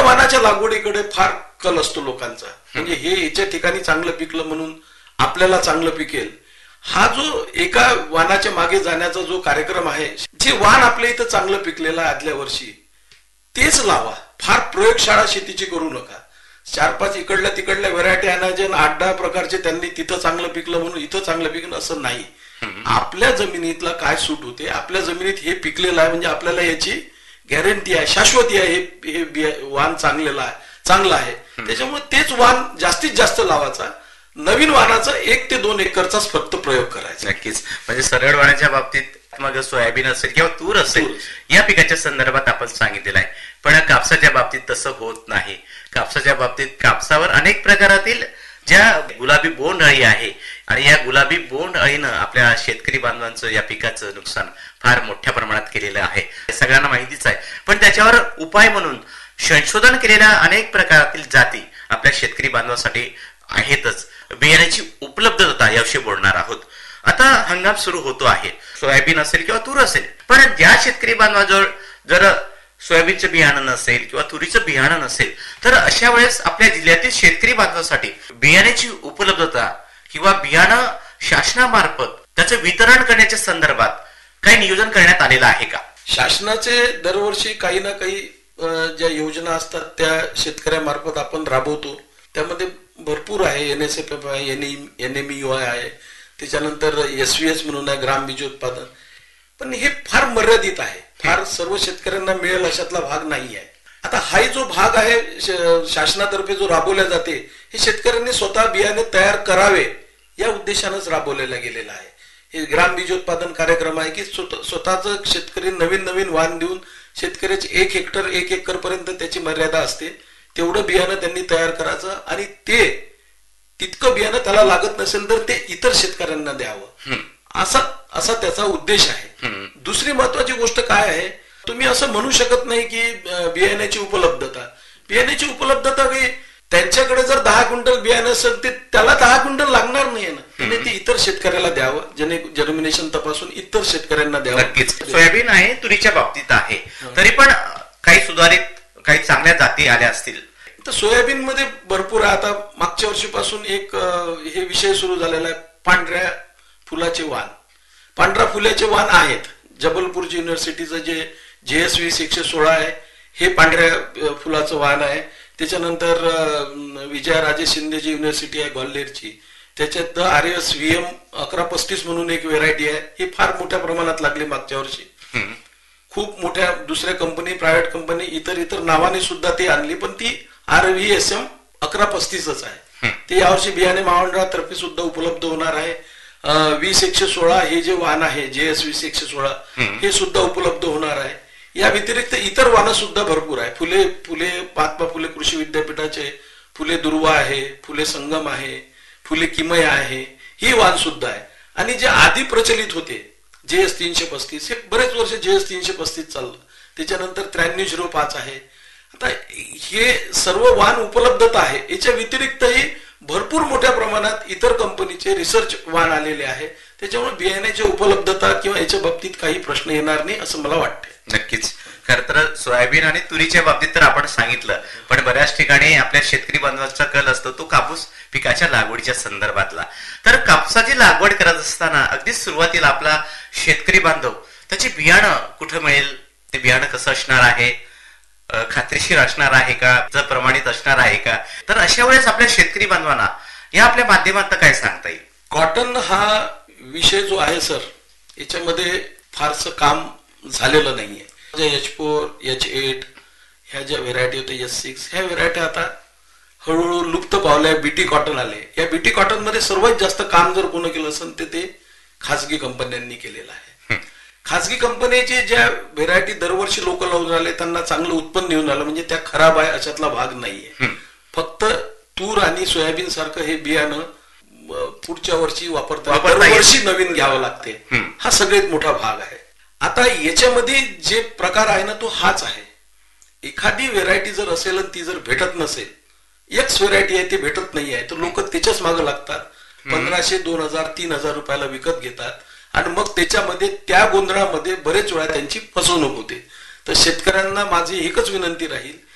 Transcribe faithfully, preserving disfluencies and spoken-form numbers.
वाणाच्या लागवडीकडे फार कल असतो लोकांचा. म्हणजे हे याच्या ठिकाणी चांगलं पिकलं म्हणून आपल्याला चांगलं पिकेल, हा जो एका वाणाच्या मागे जाण्याचा जो कार्यक्रम आहे, जे वाण आपल्या इथं चांगलं पिकलेलं आहे आदल्या वर्षी तेच लावा. फार प्रयोगशाळा शेतीची करू नका. चार पाच इकडल्या तिकडल्या व्हरायटी आणायचे, आठ दहा प्रकारचे त्यांनी तिथं चांगलं पिकलं म्हणून इथं चांगलं पिकलं असं नाही. आपल्या जमिनीतला काय सूट होते, आपल्या जमिनीत हे पिकलेलं आहे म्हणजे आपल्याला याची गॅरंटी आहे, शाश्वती आहे, हे हे वाण चांगलेलं आहे, चांगलं आहे. त्याच्यामुळे तेच वाण जास्तीत जास्त लावायचा. नवीन वाणाचा एक ते दोन एकरचाच फक्त प्रयोग करायचा. नक्कीच. म्हणजे सरळ वाणाच्या बाबतीत मग सोयाबीन असेल किंवा तूर असेल या पिकाच्या संदर्भात आपण सांगितलेलं आहे. पण कापसाच्या बाबतीत तसं होत नाही. कापसाच्या बाबतीत कापसावर अनेक प्रकारातील ज्या गुलाबी बोंड अळी आहे आणि या गुलाबी बोंड अळीनं आपल्या शेतकरी बांधवांचं या पिकाचं नुकसान फार मोठ्या प्रमाणात केलेलं आहे, सगळ्यांना माहितीच आहे. पण त्याच्यावर उपाय म्हणून संशोधन केलेल्या अनेक प्रकारातील जाती आपल्या शेतकरी बांधवांसाठी आहेतच. बियाण्याची उपलब्धता याविषयी बोलणार आहोत. आता हंगाम सुरू होतो आहे, सोयाबीन असेल किंवा तूर असेल. पण ज्या शेतकरी बांधवाजवळ जर सोयाबीनचं बियाणं नसेल किंवा तुरीचं बियाणं नसेल तर अशा वेळेस आपल्या जिल्ह्यातील शेतकरी बांधवांसाठी बियाण्याची उपलब्धता किंवा बियाणं शासनामार्फत त्याचं वितरण करण्याच्या संदर्भात काही नियोजन करण्यात आलेलं आहे का? शासनाचे दरवर्षी काही ना काही ज्या योजना असतात त्या शेतकऱ्यामार्फत आपण राबवतो. त्यामध्ये भरपूर आहे. एन एस एफ एफ आहे, एन एम यू आय आहे, त्याच्यानंतर एस व्ही एस म्हणून आहे, ग्राम बीजोत्पादन. पण हे फार मर्यादित आहे, फार सर्व शेतकऱ्यांना मिळेल अशातला भाग नाही आहे. आता हा जो भाग आहे शासनातर्फे जो राबवला जाते, हे शेतकऱ्यांनी स्वतः बियाणे तयार करावे या उद्देशानंच राबवलेला गेलेला आहे. हे ग्राम बीजोत्पादन कार्यक्रम आहे की स्वतःच शेतकरी नवीन नवीन वाण देऊन शेतकऱ्याचे एक हेक्टर एक एकर पर्यंत त्याची मर्यादा असते, तेवढं बियाणं त्यांनी तयार करायचं आणि ते तितकं बियाणं त्याला लागत नसेल तर ते इतर शेतकऱ्यांना द्यावं, असा असा त्याचा उद्देश आहे. दुसरी महत्वाची गोष्ट काय आहे, तुम्ही असं म्हणू शकत नाही की बियाण्याची उपलब्धता बियाण्याची उपलब्धता काही त्यांच्याकडे जर दहा क्विंटल बियाणं असेल ते त्याला दहा क्विंटल लागणार नाहीये ना, त्याने ते इतर शेतकऱ्याला द्यावं, ज्याने जर्मिनेशन तपासून इतर शेतकऱ्यांना द्यावं. नक्कीच. सोयाबीन आहे, तुरीच्या बाबतीत आहे, तरी पण काही सुधारित काही चांगल्या जाती आल्या असतील तर सोयाबीन मध्ये भरपूर. आता मागच्या वर्षीपासून एक हे विषय सुरू झालेला आहे, पांढऱ्या फुलाचे वाण. पांढऱ्या फुलाचे वाण आहेत. जबलपूरची युनिव्हर्सिटीचं जे जे एस वीस एकशे सोळा आहे हे पांढऱ्या फुलाचं वाण आहे. त्याच्यानंतर विजयाराजे शिंदेची युनिव्हर्सिटी आहे ग्वाल्हेरची, त्याच्यात आर एस व्ही एम अकरा पस्तीस म्हणून एक व्हेरायटी आहे, ही फार मोठ्या प्रमाणात लागली मागच्या वर्षी. खूप मोठ्या दुसऱ्या कंपनी, प्रायव्हेट कंपनी इतर इतर नावाने सुद्धा ती आणली, पण ती आर व्ही एस एम अकरा पस्तीसच आहे. ते यावर्षी बियाणे महामंडळातर्फे सुद्धा उपलब्ध होणार आहे. वीस एकशे सोळा हे जे वाण आहे, जे एस वीस एकशे सोळा हे सुद्धा उपलब्ध होणार आहे. या व्यतिरिक्त इतर वाहनं सुद्धा भरपूर आहे. फुले फुले महात्मा फुले कृषी विद्यापीठाचे फुले दुर्वा आहे, फुले संगम आहे, फुले किमय आहे, ही वाण सुद्धा आहे. आणि जे आधी प्रचलित होते जे एस तीनशे पस्तीस, हे बरेच वर्ष जे एस तीनशे पस्तीस चाललं. त्याच्यानंतर त्र्याण्णव झिरो पाच आहे. आता हे सर्व वाण उपलब्धता आहे. याच्या व्यतिरिक्तही भरपूर मोठ्या प्रमाणात इतर कंपनीचे रिसर्च वाण आलेले आहे. त्याच्यामुळे बियाण्याची उपलब्धता किंवा याच्या बाबतीत काही प्रश्न येणार नाही असं मला वाटतं. नक्कीच. खर तर सोयाबीन आणि तुरीच्या बाबतीत तर आपण सांगितलं, पण बऱ्याच ठिकाणी आपल्या शेतकरी बांधवांचा कल असतो तो कापूस पिकाच्या लागवडीच्या संदर्भातला. तर कापसाची लागवड करत असताना अगदी सुरुवातीला आपला शेतकरी बांधव त्याचे बियाणं कुठं मिळेल, ते बियाणं कसं असणार आहे, खात्रीशीर असणार आहे का, प्रमाणित असणार आहे का, तर अशा वेळेस आपल्या शेतकरी बांधवांना या आपल्या माध्यमातून काय सांगता येईल? कॉटन हा विषय जो आहे सर, याच्यामध्ये फारसं काम झालेलं नाहीये. एच फोर एच एट ह्या ज्या व्हेरायटी होत्या, एच सिक्स ह्या व्हेरायटी आता हळूहळू लुप्त पावल्या. बीटी कॉटन आले. या बीटी कॉटन मध्ये सर्वात जास्त काम जर कोण केलं असेल तर ते खासगी कंपन्यांनी केलेलं आहे. खासगी कंपन्याचे ज्या व्हेरायटी दरवर्षी लोक लावून राहिले त्यांना चांगलं उत्पन्न येऊन आलं म्हणजे त्या खराब आहे अशातला भाग नाहीये. फक्त तूर आणि सोयाबीन सारखं हे बियाणं पुढच्या वर्षी वापरतात, दरवर्षी नवीन घ्यावं लागते. हा सगळ्यात मोठा भाग आहे. आता याच्यामध्ये जे प्रकार आहे ना तो हाच आहे. एखादी व्हेरायटी जर असेल आणि ती जर भेटत नसेल, एक्स व्हेरायटी आहे ती भेटत नाही आहे, तर लोक त्याच्याच मागे लागतात. पंधराशे दोन हजार तीन हजार रुपयाला विकत घेतात आणि मग त्याच्यामध्ये त्या गोंधळामध्ये बरेच वेळा त्यांची फसवणूक होते. तर शेतकऱ्यांना माझी एकच विनंती राहील